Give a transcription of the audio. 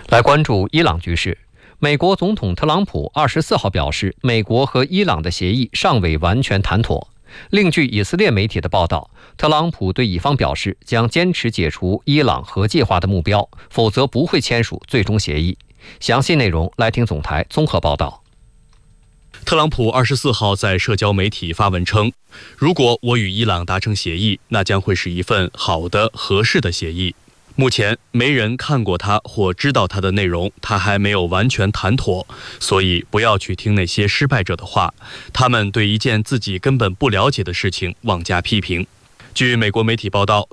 来关注伊朗局势。美国总统特朗普24号表示，美国和伊朗的协议尚未完全谈妥。另据以色列媒体的报道，特朗普对以方表示，将坚持解除伊朗核计划的目标，否则不会签署最终协议。详细内容来听总台综合报道。 特朗普24号在社交媒体发文称，如果我与伊朗达成协议，那将会是一份好的、合适的协议。目前没人看过它或知道它的内容，它还没有完全谈妥，所以不要去听那些失败者的话，他们对一件自己根本不了解的事情妄加批评。据美国媒体报道，